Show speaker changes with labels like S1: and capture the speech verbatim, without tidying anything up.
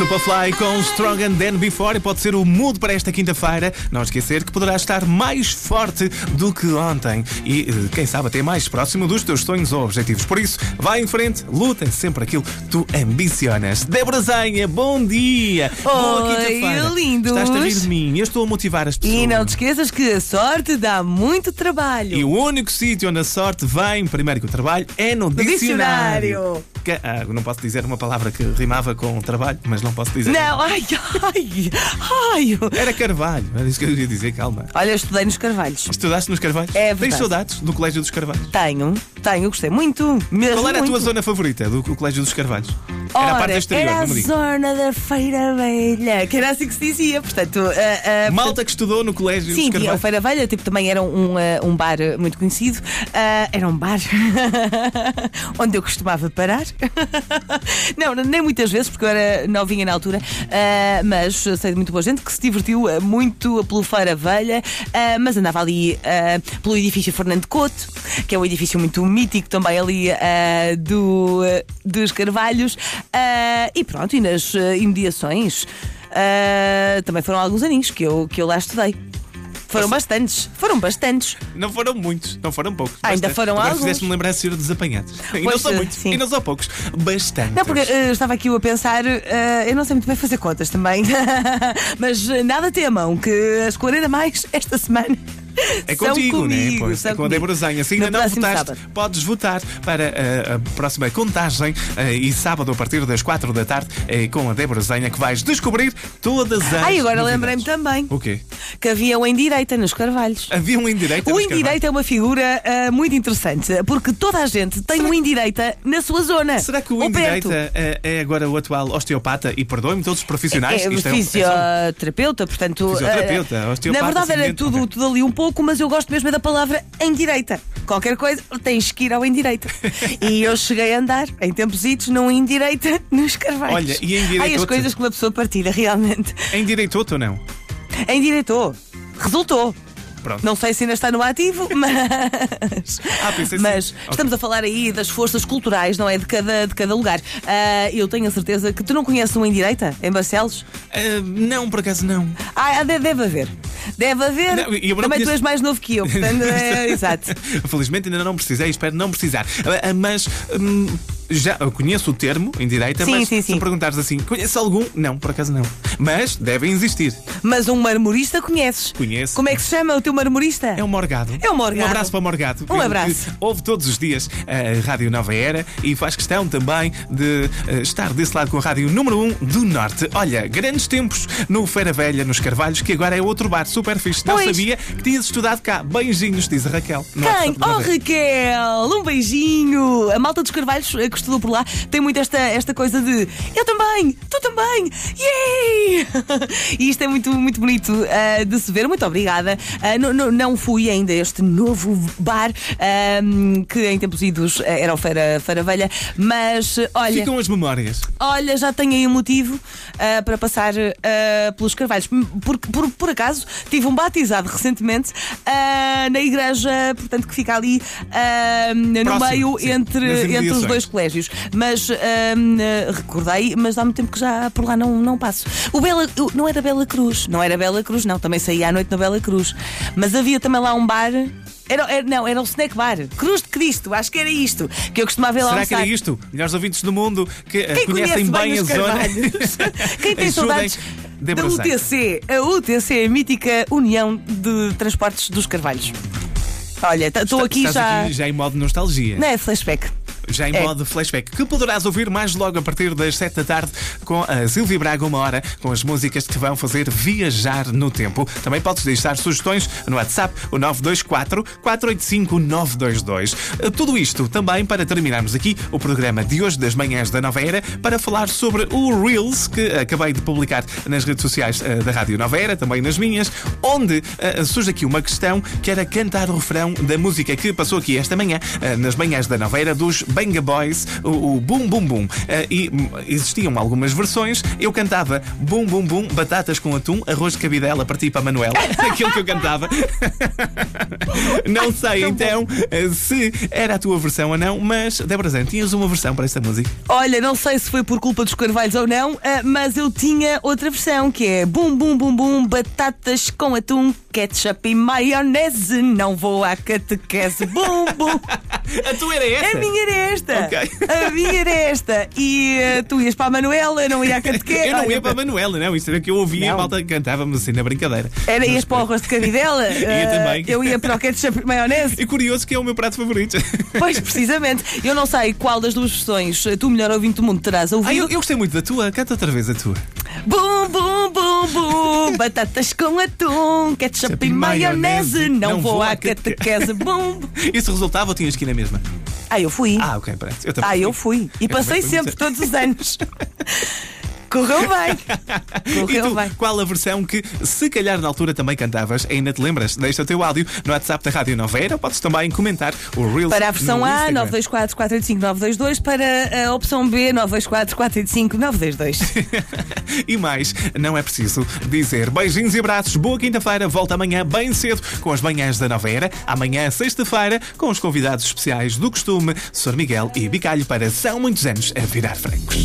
S1: Superfly com Stronger Than Before, e pode ser o mood para esta quinta-feira. Não esquecer que poderás estar mais forte do que ontem e, quem sabe, até mais próximo dos teus sonhos ou objetivos. Por isso, vai em frente, luta sempre aquilo que tu ambicionas. Débora Zenha, bom dia!
S2: Oi,
S1: boa quinta-feira!
S2: lindos!
S1: Estás a rir de mim, eu estou a motivar as pessoas.
S2: E não te esqueças que a sorte dá muito trabalho.
S1: E o único sítio onde a sorte vem, primeiro que o trabalho, é no,
S2: No
S1: dicionário.
S2: dicionário.
S1: Que, ah, não posso dizer uma palavra que rimava com trabalho, mas não posso dizer.
S2: Não, ai, ai, ai.
S1: Era Carvalho, era isso que eu ia dizer, calma.
S2: Olha, eu estudei nos Carvalhos.
S1: Estudaste nos Carvalhos?
S2: É verdade.
S1: Tens saudades do Colégio dos Carvalhos?
S2: Tenho, tenho, gostei muito. Mesmo
S1: Qual era a
S2: muito.
S1: tua zona favorita do Colégio dos Carvalhos? Era
S2: Ora,
S1: a parte exterior,
S2: era a
S1: não me digas.
S2: zona da Feira Velha, que era assim que se dizia. Portanto, uh, uh,
S1: Malta que estudou no Colégio
S2: sim,
S1: dos
S2: tinha o
S1: Carvalhos.
S2: Feira Velha, tipo, também era um, uh, um bar muito conhecido. Uh, era um bar onde eu costumava parar. Não, nem muitas vezes, porque eu era novinha na altura, uh, mas sei de muito boa gente que se divertiu uh, muito pelo Feira Velha, uh, mas andava ali uh, pelo edifício Fernando Couto, que é um edifício muito mítico também ali uh, do, uh, dos Carvalhos, uh, e pronto, e nas uh, imediações uh, também foram alguns aninhos que eu, que eu lá estudei. Foram bastantes, foram bastantes.
S1: Não foram muitos, não foram poucos.
S2: Ainda
S1: Bastante.
S2: foram
S1: Agora
S2: alguns.
S1: fizeste-me lembrar a Senhora dos Apanhados. E não
S2: Pois,
S1: são muitos,
S2: sim.
S1: e não são poucos. Bastante.
S2: Não, porque uh, estava aqui eu a pensar, uh, eu não sei muito bem fazer contas também, mas uh, nada tem a mão, que as quarenta mais esta semana.
S1: É
S2: são
S1: contigo,
S2: comigo,
S1: né? Pois,
S2: são
S1: é com a
S2: comigo.
S1: Débora Zenha. Se ainda
S2: No
S1: não
S2: próximo
S1: votaste,
S2: sábado.
S1: podes votar para uh, a próxima contagem uh, e sábado a partir das quatro da tarde uh, com a Débora Zenha, que vais descobrir todas as.
S2: Ai, agora
S1: novidades.
S2: lembrei-me também
S1: O quê?
S2: que havia um em direita nos Carvalhos.
S1: Havia um indireita
S2: O
S1: nos
S2: indireita é uma figura uh, muito interessante, porque toda a gente tem
S1: Será
S2: um
S1: que-
S2: indireita na sua zona.
S1: Será que o
S2: ou perto.
S1: indireita é, é agora o atual osteopata? E perdoem-me todos os profissionais.
S2: É,
S1: isto é, um- é só-
S2: fisioterapeuta, portanto.
S1: Fisioterapeuta,
S2: eh,
S1: osteopata,
S2: Na verdade era
S1: simplesmente,
S2: tudo,
S1: ok.
S2: tudo ali um pouco, mas eu gosto mesmo é da palavra em direita. Qualquer coisa, tens que ir ao em direita. E eu cheguei a andar em tempos idos num em direita nos Carvalhos.
S1: Olha, e em direita
S2: Ai, as
S1: outro?
S2: coisas que uma pessoa partilha, realmente.
S1: Em direitoto ou não?
S2: Em direitou. Resultou.
S1: Pronto.
S2: Não sei se ainda está no ativo, mas.
S1: Ah, pensei sim.
S2: Mas
S1: Ok.
S2: estamos a falar aí das forças culturais, não é? De cada, de cada lugar. Ah, eu tenho a certeza que tu não conheces um em direita, em Barcelos?
S1: Ah, não, por acaso não.
S2: Ah, deve, deve haver. Deve haver.
S1: Não, e eu não
S2: Também tu
S1: conheço-
S2: és mais novo que eu, portanto, é, exato.
S1: Felizmente ainda não precisei, espero não precisar. Ah, ah, Mas hum, já eu conheço o termo em direita,
S2: Sim,
S1: mas
S2: sim,
S1: se
S2: sim.
S1: me perguntares assim, conheces algum? Não, por acaso não. Mas devem existir.
S2: Mas um marmorista conheces?
S1: Conheço.
S2: Como é que se chama o teu marmorista?
S1: É o Morgado.
S2: É o Morgado.
S1: Um abraço para o Morgado.
S2: Um
S1: que-
S2: abraço.
S1: que ouve todos os dias a Rádio Nova Era e faz questão também de eh, estar desse lado com a Rádio Número um do Norte. Olha, grandes tempos no Feira Velha, nos Carvalhos, que agora é outro bar super fixe. Não
S2: Pois.
S1: sabia que tinhas estudado cá. Beijinhos, diz a Raquel. No
S2: Quem?
S1: WhatsApp da
S2: Oh,
S1: Nova Era.
S2: Raquel! Um beijinho! A malta dos Carvalhos eh, que estudou por lá tem muito esta, esta coisa de eu também, tu também, yay! E isto é muito, muito bonito uh, de se ver. Muito obrigada. Uh, não, não, não fui ainda a este novo bar um, que em tempos idos uh, era o Feira, Feira Velha, mas uh, olha.
S1: Ficam as memórias.
S2: Olha, já tenho aí um motivo uh, para passar uh, pelos Carvalhos. Por, por, por acaso, tive um batizado recentemente uh, na igreja, portanto, que fica ali uh, no
S1: Próximo,
S2: meio
S1: sim, nas
S2: entre, entre os
S1: imediações.
S2: dois colégios. Mas uh, uh, recordei, mas há muito tempo que já por lá não, não passo. O Bela, o- não era Bela Cruz, não era Bela Cruz, não. Também saía à noite na Bela Cruz. Mas havia também lá um bar. Era, era- não, era o Snack Bar. Cruz de Cristo, acho que era isto que eu costumava ir lá
S1: Será que era
S2: almoçar.
S1: isto? Melhores ouvintes do mundo que eh,
S2: Quem
S1: conhecem
S2: conhece
S1: bem
S2: bem
S1: a
S2: os
S1: zona.
S2: Carvalhos? Quem tem
S1: Ajudem
S2: saudades da
S1: Débora
S2: U
S1: Zenha.
S2: T C? A U T C, a mítica União de Transportes dos Carvalhos. Olha, estou
S1: Está-
S2: aqui
S1: estás
S2: já.
S1: aqui já em modo nostalgia.
S2: Não é flashback.
S1: Já em
S2: É.
S1: modo flashback, que poderás ouvir mais logo a partir das sete da tarde com a Silvia Braga, uma hora, com as músicas que te vão fazer viajar no tempo. Também podes deixar sugestões no WhatsApp, o nove dois quatro, quatro oito cinco, nove dois dois. Tudo isto também para terminarmos aqui o programa de hoje das manhãs da Nova Era, para falar sobre o Reels que acabei de publicar nas redes sociais eh, da Rádio Nova Era, também nas minhas, onde eh, surge aqui uma questão que era cantar o refrão da música que passou aqui esta manhã, eh, nas manhãs da Nova Era, dos Venga Boys, o, o Bum Bum Bum. Uh, e hum, existiam algumas versões. Eu cantava Bum Bum Bum, batatas com atum, arroz de cabidela para ti e para a Manuela. Aquilo que eu cantava. Não sei então uh, se era a tua versão ou não, mas, Déborazinha, tinhas uma versão para esta música?
S2: Olha, não sei se foi por culpa dos Carvalhos ou não, ah, mas eu tinha outra versão que é bum, bum, bum, bum, batatas com atum, ketchup e maionese, não vou à catequese, bum, bum.
S1: A tua era esta?
S2: A minha era esta.
S1: Okay.
S2: A minha era esta. E uh, tu ias para a Manuela, eu não ia à catequese.
S1: Eu não
S2: Olha,
S1: ia para a Manuela, não. Isto era que eu ouvia e a malta cantava-me assim na brincadeira.
S2: Era, ias para o arroz de cabidela?
S1: Ia
S2: uh,
S1: também.
S2: Eu ia para o ketchup e maionese.
S1: E curioso que é o meu prato favorito.
S2: Pois, precisamente. Eu não sei qual das duas versões tu, melhor ouvinte do mundo, terás ouvido.
S1: Ah, eu, eu gostei muito da tua. Canta outra vez a tua.
S2: Bum, bum, bum, bum, batatas com atum, ketchup e maionese, não, não vou à catequese, bum.
S1: Isso resultava ou tinhas que ir na mesma?
S2: Ah, eu fui.
S1: Ah, ok, pronto. Eu também
S2: Ah,
S1: fui.
S2: eu fui. E
S1: Eu
S2: passei
S1: também fui
S2: sempre,
S1: muito.
S2: todos os anos. Correu bem.
S1: E
S2: Correu
S1: tu,
S2: bem.
S1: qual a versão que, se calhar na altura também cantavas, ainda te lembras? Deixa o teu áudio no WhatsApp da Rádio Nova Era, ou podes também comentar o Reels
S2: Para a versão
S1: no
S2: A,
S1: Instagram.
S2: nove dois quatro, quatro oito cinco, nove dois dois. Para a opção B, nove dois quatro, quatro oito cinco, nove dois dois.
S1: E mais, não é preciso dizer beijinhos e abraços. Boa quinta-feira, volta amanhã bem cedo com as manhãs da Nova Era. Amanhã, sexta-feira, com os convidados especiais do costume, senhor Miguel e Bicalho, para São Muitos Anos a Virar Francos.